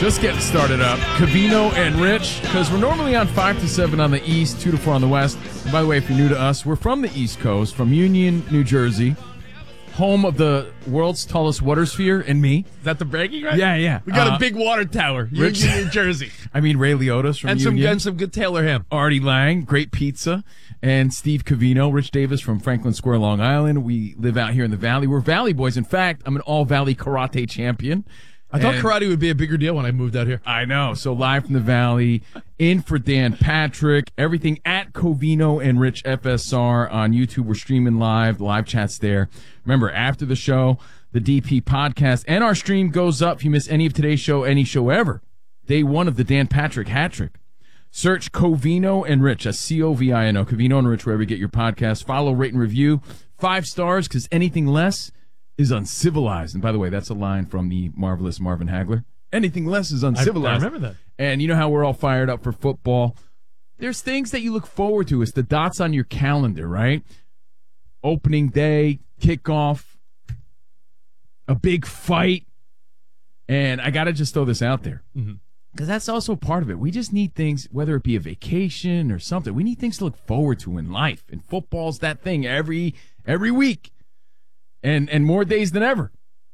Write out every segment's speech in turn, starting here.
Just getting started up. Covino and Rich, because we're normally on 5 to 7 on the East, 2 to 4 on the West. And by the way, if you're new to us, we're from the East Coast, from Union, New Jersey, home of the world's tallest water sphere, and me. Is that the bragging right? Yeah. We got a big water tower, Rich, Union, New Jersey. I mean, Ray Liotta's from Union. And some good Taylor ham. Artie Lang, great pizza. And Steve Covino, Rich Davis from Franklin Square, Long Island. We live out here in the Valley. We're Valley boys. In fact, I'm an all-Valley karate champion. I thought karate would be a bigger deal when I moved out here. I know. So live from the Valley, in for Dan Patrick, everything at Covino and Rich FSR on YouTube. We're streaming live chat's there. Remember, after the show, the DP podcast and our stream goes up. If you miss any of today's show, any show ever, day one of the Dan Patrick hat trick. Search Covino and Rich, that's Covino, Covino and Rich, wherever you get your podcast. Follow, rate, and review. 5 stars, because anything less is uncivilized. And by the way, that's a line from the marvelous Marvin Hagler. Anything less is uncivilized. I remember that. And you know how we're all fired up for football. There's things that you look forward to. It's the dots on your calendar, right? Opening day, kickoff, a big fight. And I got to just throw this out there. Because that's also part of it. We just need things, whether it be a vacation or something. We need things to look forward to in life. And football's that thing every week. And more days than ever.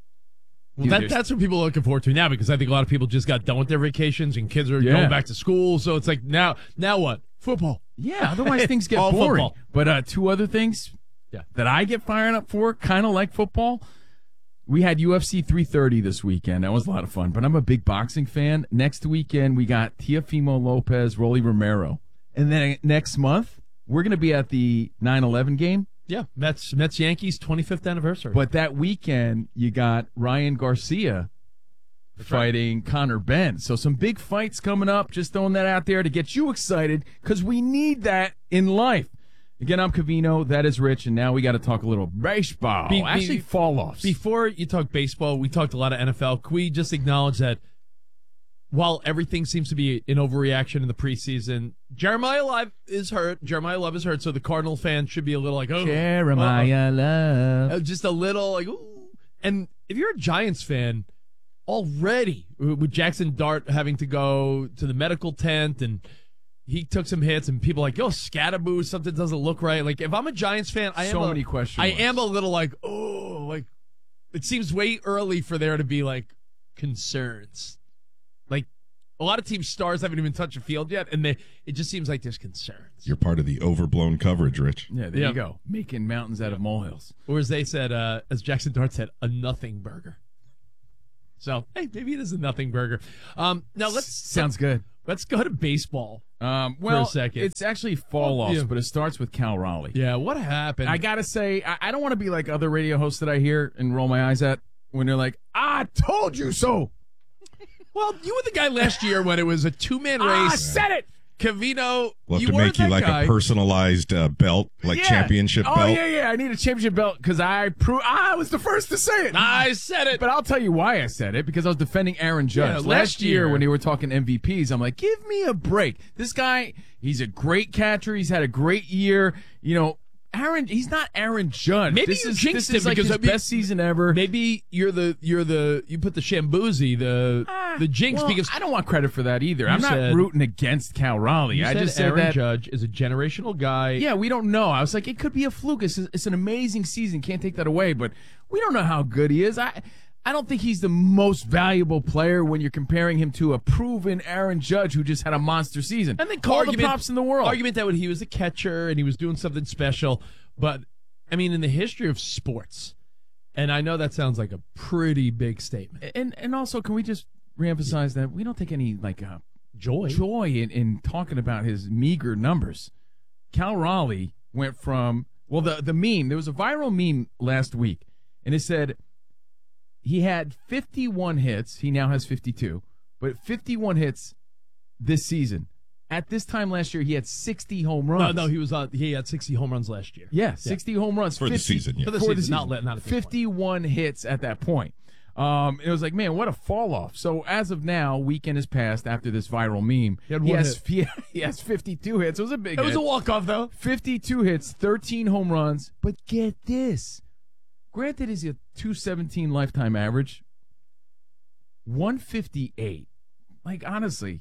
Well, that's what people are looking forward to now, because I think a lot of people just got done with their vacations and kids are going back to school. So it's like, now what? Football. Yeah, otherwise things get boring. Football. But 2 other things that I get fired up for, kind of like football. We had UFC 330 this weekend. That was a lot of fun. But I'm a big boxing fan. Next weekend, we got Teofimo Lopez, Rolly Romero. And then next month, we're going to be at the 9/11 game. Yeah, Mets Yankees 25th anniversary. But that weekend, you got Ryan Garcia fighting Conor Benn. So some big fights coming up. Just throwing that out there to get you excited, because we need that in life. Again, I'm Covino. That is Rich. And now we got to talk a little baseball. Actually, fall-offs. Before you talk baseball, we talked a lot of NFL. Can we just acknowledge that while everything seems to be an overreaction in the preseason, Jeremiah Love is hurt. So the Cardinal fans should be a little like, oh. Jeremiah Love. Just a little like, ooh. And if you're a Giants fan, already, with Jackson Dart having to go to the medical tent, and he took some hits, and people are like, yo, Scatterboo, something doesn't look right. Like, if I'm a Giants fan, I am a little like, oh, like, it seems way early for there to be, like, concerns. Like, a lot of teams' stars haven't even touched the field yet, and it just seems like there's concerns. You're part of the overblown coverage, Rich. Yeah, there you go. Making mountains out of molehills. Or as they said, as Jackson Dart said, a nothing burger. So, hey, maybe it is a nothing burger. Now Sounds good. Let's go to baseball for a second. It's actually fall-offs, but it starts with Cal Raleigh. Yeah, what happened? I got to say, I don't want to be like other radio hosts that I hear and roll my eyes at when they're like, I told you so. Well, you were the guy last year when it was a 2-man race. I said it. Covino, we'll have to make you like guy. A personalized belt, like championship belt. Oh, yeah. I need a championship belt because I was the first to say it. I said it. But I'll tell you why I said it, because I was defending Aaron Judge. Yeah, last year when they were talking MVPs, I'm like, give me a break. This guy, he's a great catcher. He's had a great year. You know, he's not Aaron Judge. Maybe you jinxed him like because his best season ever. Maybe you put the Shambuzi, the jinx, because I don't want credit for that either. I'm not rooting against Cal Raleigh. I just said Aaron that Judge is a generational guy. Yeah, we don't know. I was like, it could be a fluke. It's an amazing season. Can't take that away, but we don't know how good he is. I don't think he's the most valuable player when you're comparing him to a proven Aaron Judge who just had a monster season. And then all the props in the world. Argument that when he was a catcher and he was doing something special. But, I mean, in the history of sports, and I know that sounds like a pretty big statement. And also, can we just reemphasize that we don't take any, like, joy in talking about his meager numbers. Cal Raleigh went from, well, the meme, there was a viral meme last week, and it said, he had 51 hits. He now has 52. But 51 hits this season. At this time last year, he had 60 home runs. No, he had 60 home runs last year. Yeah, 60 home runs. For the season, yeah. For the season, not at this 51 hits at that point. It was like, man, what a fall-off. So as of now, weekend has passed after this viral meme. He has 52 hits. It was a big hit. It was a walk-off, though. 52 hits, 13 home runs. But get this. Granted, he's a 217 lifetime average. 158 like, honestly,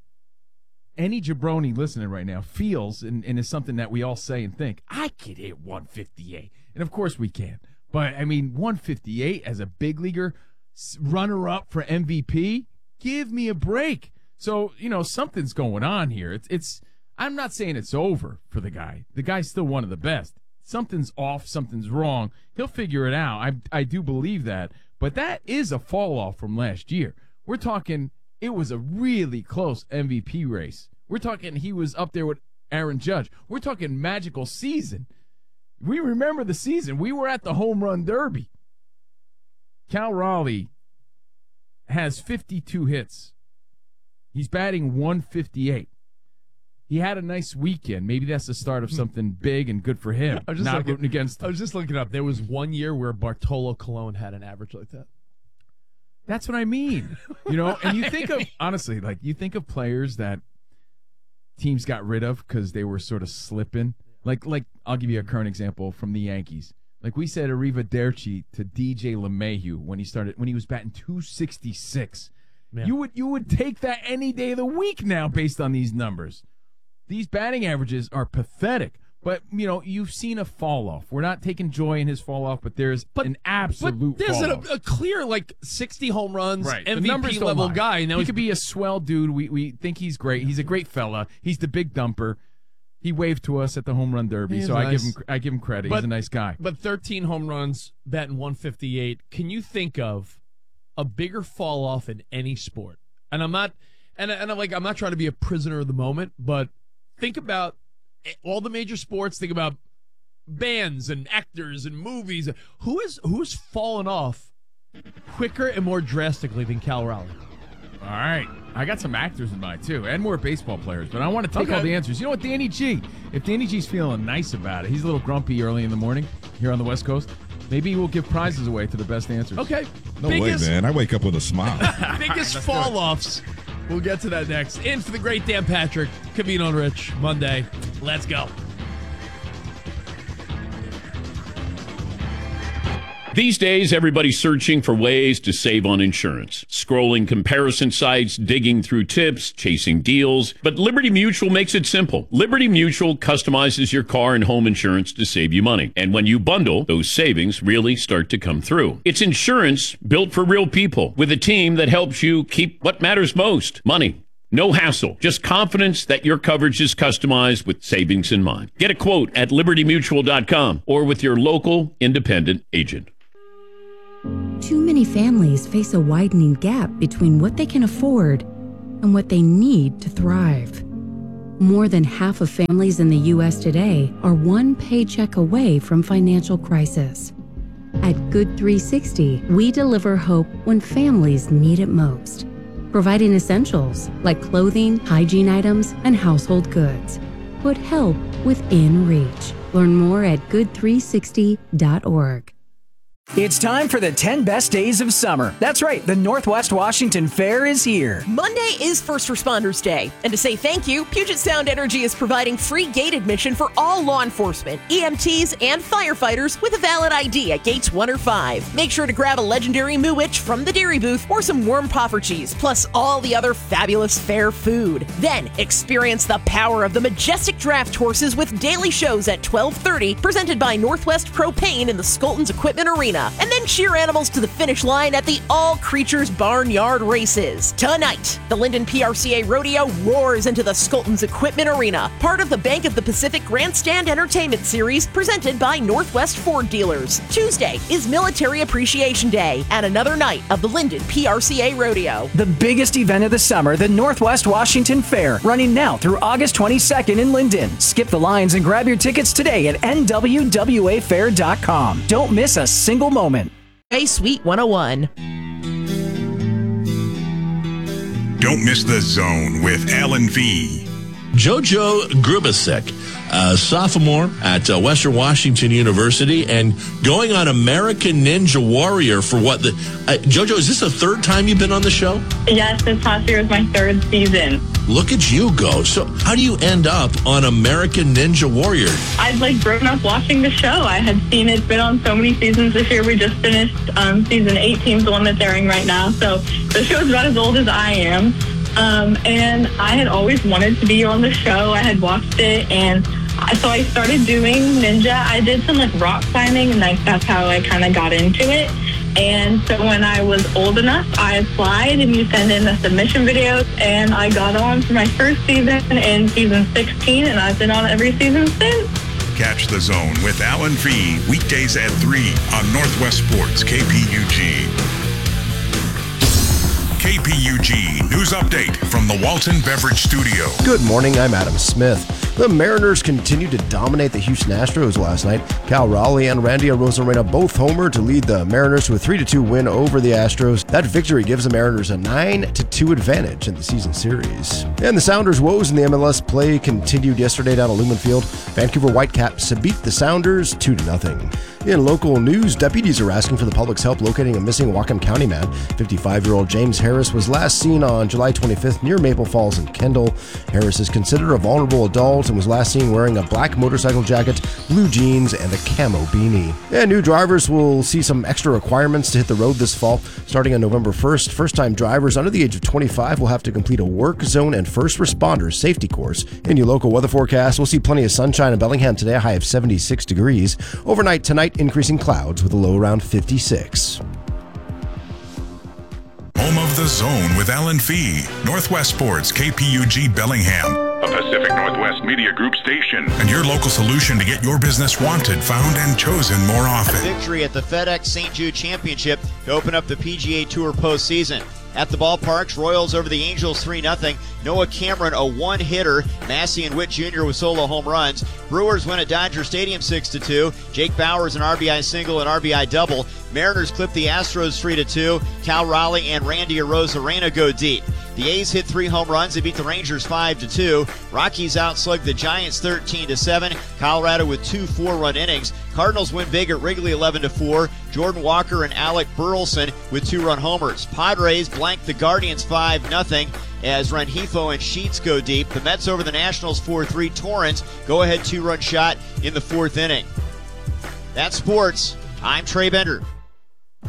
any jabroni listening right now feels, and is something that we all say and think, I could hit 158. And, of course, we can. But, I mean, 158 as a big leaguer, runner-up for MVP, give me a break. So, something's going on here. It's I'm not saying it's over for the guy. The guy's still one of the best. Something's off, something's wrong. He'll figure it out. I do believe that. But that is a fall-off from last year. We're talking it was a really close MVP race. We're talking he was up there with Aaron Judge. We're talking magical season. We remember the season. We were at the home run derby. Cal Raleigh has 52 hits. He's batting 158. He had a nice weekend. Maybe that's the start of something big and good for him. I was just looking up. There was one year where Bartolo Colon had an average like that. That's what I mean. And you think of, honestly, you think of players that teams got rid of because they were sort of slipping. Like I'll give you a current example from the Yankees. Like we said, Arrivederci to DJ LeMahieu when he was batting 266. Man. You would take that any day of the week now based on these numbers. These batting averages are pathetic. But, you've seen a fall-off. We're not taking joy in his fall-off, but there's an absolute there's fall-off. a clear, 60 home runs, right. MVP-level guy. Now he could be a swell dude. We think he's great. He's a great fella. He's the big dumper. He waved to us at the home run derby, so nice. I give him credit. He's a nice guy. But 13 home runs, batting 158. Can you think of a bigger fall-off in any sport? And I'm not trying to be a prisoner of the moment, but think about all the major sports. Think about bands and actors and movies. Who's fallen off quicker and more drastically than Cal Raleigh? All right. I got some actors in mind, too, and more baseball players, but I want to take all the answers. You know what, Danny G? If Danny G's feeling nice about it, he's a little grumpy early in the morning here on the West Coast, maybe we'll give prizes away to the best answers. Okay. No way, man. I wake up with a smile. Biggest fall-offs. We'll get to that next. In for the great Dan Patrick, Covino and Rich, Monday. Let's go. These days, everybody's searching for ways to save on insurance. Scrolling comparison sites, digging through tips, chasing deals. But Liberty Mutual makes it simple. Liberty Mutual customizes your car and home insurance to save you money. And when you bundle, those savings really start to come through. It's insurance built for real people with a team that helps you keep what matters most, money. No hassle, just confidence that your coverage is customized with savings in mind. Get a quote at libertymutual.com or with your local independent agent. Too many families face a widening gap between what they can afford and what they need to thrive. More than half of families in the U.S. today are one paycheck away from financial crisis. At Good 360, we deliver hope when families need it most, providing essentials like clothing, hygiene items, and household goods. Put help within reach. Learn more at good360.org. It's time for the 10 best days of summer. That's right, the Northwest Washington Fair is here. Monday is First Responders Day, and to say thank you, Puget Sound Energy is providing free gate admission for all law enforcement, EMTs, and firefighters with a valid ID at gates 1 or 5. Make sure to grab a legendary Mooich from the dairy booth or some warm puffer cheese, plus all the other fabulous fair food. Then experience the power of the majestic draft horses with daily shows at 12:30, presented by Northwest Propane in the Skoltons Equipment Arena. And then cheer animals to the finish line at the All Creatures Barnyard Races. Tonight, the Linden PRCA Rodeo roars into the Skoltons Equipment Arena, part of the Bank of the Pacific Grandstand Entertainment Series presented by Northwest Ford Dealers. Tuesday is Military Appreciation Day and another night of the Linden PRCA Rodeo. The biggest event of the summer, the Northwest Washington Fair, running now through August 22nd in Linden. Skip the lines and grab your tickets today at nwwafair.com. Don't miss a single moment. A Suite 101. Don't miss The Zone with Alan V. JoJo Grubasek, a sophomore at Western Washington University and going on American Ninja Warrior for what the... JoJo, is this the third time you've been on the show? Yes, this past year was my third season. Look at you go. So how do you end up on American Ninja Warrior? I'd grown up watching the show. I had seen it's been on so many seasons this year. We just finished season 18, the one that's airing right now. So the show's about as old as I am. And I had always wanted to be on the show. I had watched it, and so I started doing ninja. I did some like rock climbing, and that's how I kind of got into it. And so when I was old enough, I applied, and you send in the submission videos, and I got on for my first season in season 16, and I've been on every season since. Catch The Zone with Alan Fee weekdays at 3 on Northwest Sports KPUG. KPUG News Update from the Walton Beverage Studio. Good morning, I'm Adam Smith. The Mariners continued to dominate the Houston Astros last night. Cal Raleigh and Randy Arozarena both homered to lead the Mariners to a 3-2 win over the Astros. That victory gives the Mariners a 9-2 advantage in the season series. And the Sounders' woes in the MLS play continued yesterday down at Lumen Field. Vancouver Whitecaps beat the Sounders 2-0. In local news, deputies are asking for the public's help locating a missing Whatcom County man. 55-year-old James Harris was last seen on July 25th near Maple Falls and Kendall. Harris is considered a vulnerable adult and was last seen wearing a black motorcycle jacket, blue jeans, and a camo beanie. And new drivers will see some extra requirements to hit the road this fall. Starting on November 1st, first-time drivers under the age of 25 will have to complete a work zone and first responders safety course. In your local weather forecast, we'll see plenty of sunshine in Bellingham today, a high of 76 degrees. Overnight tonight, increasing clouds with a low around 56. Home of The Zone with Alan Fee. Northwest Sports KPUG Bellingham. A Pacific Northwest Media Group station. And your local solution to get your business wanted, found, and chosen more often. Victory at the FedEx St. Jude Championship to open up the PGA Tour postseason. At the ballparks, Royals over the Angels 3-0. Noah Cameron, a one-hitter. Massey and Witt Jr. with solo home runs. Brewers win at Dodger Stadium 6-2. Jake Bauers an RBI single and RBI double. Mariners clip the Astros 3-2. Cal Raleigh and Randy Arozarena go deep. The A's hit 3 home runs. They beat the Rangers 5-2. Rockies outslugged the Giants 13-7. Colorado with 2 4-run innings. Cardinals win big at Wrigley 11-4. Jordan Walker and Alec Burleson with 2-run homers. Padres blank the Guardians 5-0 as Rengifo and Sheets go deep. The Mets over the Nationals 4-3. Torrens go ahead 2-run shot in the 4th inning. That's sports. I'm Trey Bender.